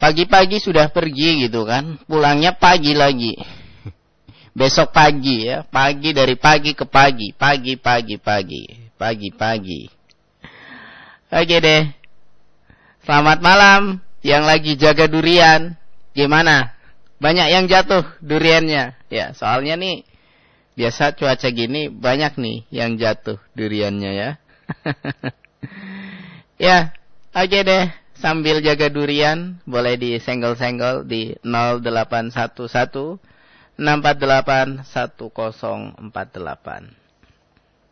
pagi-pagi sudah pergi gitu kan, pulangnya pagi lagi. Besok pagi ya, pagi dari pagi ke pagi, pagi. Oke deh. Selamat malam yang lagi jaga durian. Gimana? Banyak yang jatuh duriannya. Ya, soalnya nih biasa cuaca gini banyak nih yang jatuh duriannya ya. Ya, oke deh. Sambil jaga durian, boleh disenggol-senggol di 0811 648 1048.